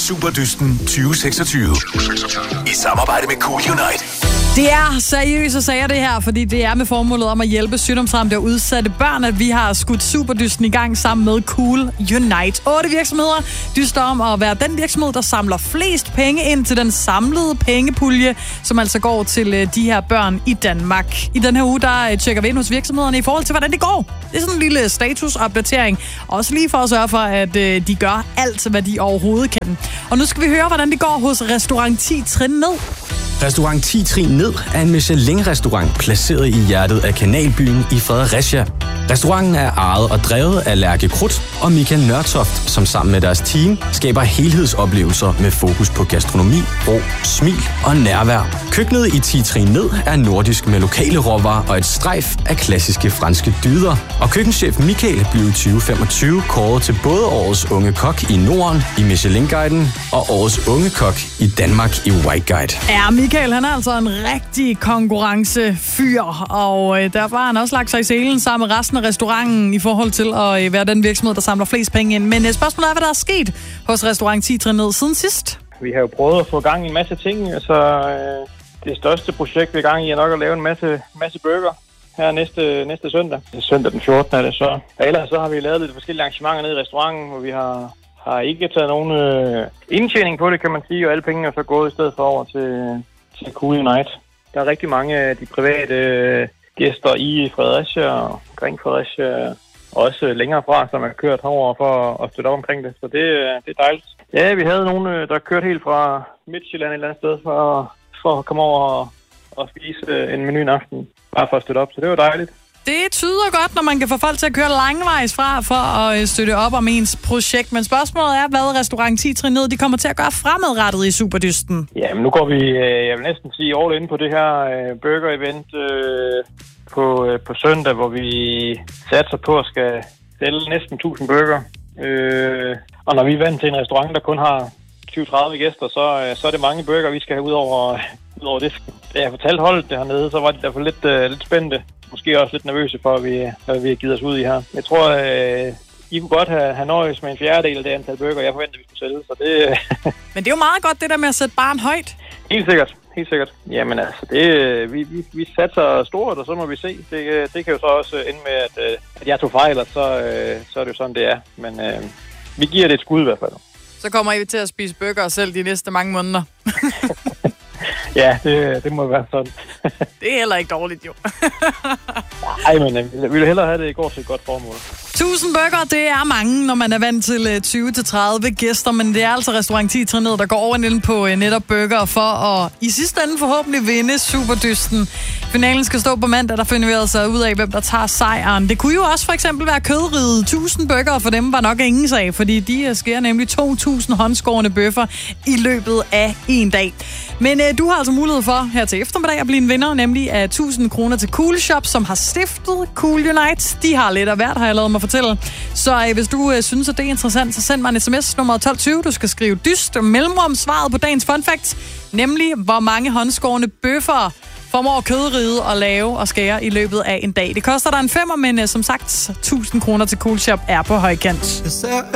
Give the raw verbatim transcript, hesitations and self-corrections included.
Superdysten tyve seksogtyve. I samarbejde med Cool Unite. Det er seriøse sager det her, fordi det er med formålet om at hjælpe sygdomsramte og udsatte børn, at vi har skudt Superdysten i gang sammen med Cool Unite. Otte virksomheder dyster om at være den virksomhed, der samler flest penge ind til den samlede pengepulje, som altså går til de her børn i Danmark. I den her uge, der tjekker vi ind hos virksomhederne i forhold til, hvordan det går. Det er sådan en lille statusopdatering, også lige for at sørge for, at de gør alt, hvad de overhovedet kan. Og nu skal vi høre, hvordan det går hos Restaurant ti Trin Ned. Restaurant ti Trin Ned er en Michelin-restaurant placeret i hjertet af Kanalbyen i Fredericia. Restauranten er ejet og drevet af Lærke Krudt og Michael Nørtoft, som sammen med deres team skaber helhedsoplevelser med fokus på gastronomi, ro, smil og nærvær. Køkkenet i ti Trin Ned er nordisk med lokale råvarer og et strejf af klassiske franske dyder. Og køkkenchef Michael blev i tyve femogtyve kåret til både årets unge kok i Norden i Michelin-guiden og årets unge kok i Danmark i White Guide. Ja, Michael, han er altså en rigtig konkurrencefyr, og øh, derfor har han også lagt sig i selen sammen med resten af restauranten i forhold til at øh, være den virksomhed, der samler flest penge ind. Men øh, spørgsmålet er, hvad der er sket hos Restaurant ti Trin Ned siden sidst? Vi har jo prøvet at få gang i en masse ting. Altså, øh, det største projekt, vi er gang i, er nok at lave en masse, masse burger her næste, næste søndag. Det er søndag den fjortende er det så. Og ellers så har vi lavet lidt forskellige arrangementer nede i restauranten, hvor vi har... har ikke taget nogen øh, indtjening på det, kan man sige, og alle pengene er så gået i stedet for over til, til Cool Unite. Der er rigtig mange af de private øh, gæster i Fredericia og omkring Fredericia, også længere fra, som er kørt herover for at støtte op omkring det, så det, det er dejligt. Ja, vi havde nogen, der kørte helt fra Midtjylland et eller andet sted for, for at komme over og, og spise en menu en aften, bare for at støtte op, så det var dejligt. Det tyder godt, når man kan få folk til at køre langvejs fra for at støtte op om ens projekt. Men spørgsmålet er, hvad Restaurant ti Trin Ned de kommer til at gøre fremadrettet i Superdysten. Ja, men nu går vi, jeg vil næsten sige, all in på det her burger-event øh, på, på søndag, hvor vi satser på at skal sælge næsten tusind burger. Øh, og når vi er vant til en restaurant, der kun har tyve til tredive gæster, så, så er det mange burger, vi skal have ud over, ud over det. Da jeg fortalte holdet det hernede, så var det derfor lidt, uh, lidt spændende. Måske også lidt nervøse for, at vi, at vi har givet os ud i her. Jeg tror, øh, I kunne godt have, have nøjes med en fjerdedel af det antal burger, jeg forventer, vi skulle sælge. Så det, Men det er jo meget godt, det der med at sætte barn højt. Helt sikkert, helt sikkert. Jamen altså, det, vi, vi, vi satser stort, og så må vi se. Det, det kan jo så også ende med, at, at jeg tog fejl, og så, så er det jo sådan, det er. Men øh, vi giver det et skud i hvert fald. Så kommer I til at spise burger selv de næste mange måneder. Ja, det, det må være sådan. Det er heller ikke dårligt, jo. Nej, men vi vil hellere have det i går til et godt formål. tusind burger, det er mange, når man er vant til tyve til tredive gæster, men det er altså Restaurant ti Trin Ned, der går over ind på netop burger for at i sidste ende forhåbentlig vinde Superdysten. Finalen skal stå på mandag, der finder vi altså ud af, hvem der tager sejren. Det kunne jo også for eksempel være kødriget. tusind burger for dem var nok ingen sag, fordi de skærer nemlig to tusind håndskårne bøffer i løbet af en dag. Men øh, du har altså mulighed for her til eftermiddag at blive en vinder, nemlig af tusind kroner til Cool Shop, som har stiftet Cool Unite. De har lidt af hvert, har jeg lavet mig fortælle. Så øh, hvis du øh, synes, at det er interessant, så send mig en sms nummer tolv tyve. Du skal skrive dyst mellemrum svaret på dagens fun fact, nemlig hvor mange håndskårne bøffer formår kødriget at lave og skære i løbet af en dag. Det koster dig en femmer, men øh, som sagt, tusind kroner til Cool Shop er på højkant.